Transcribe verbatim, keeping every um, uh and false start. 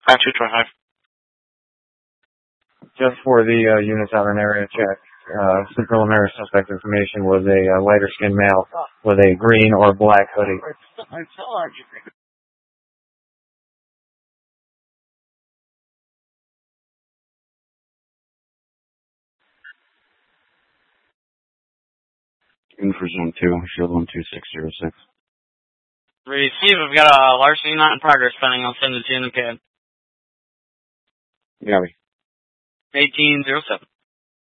five two twenty-five. Just for the uh, units out in area check, uh, some preliminary suspect information was a uh, lighter skinned male with a green or black hoodie. In for zone two, shield one two six zero six. Receive, we've got a larceny not in progress pending. I'll send it to you in the cab. Yeah. eighteen zero seven.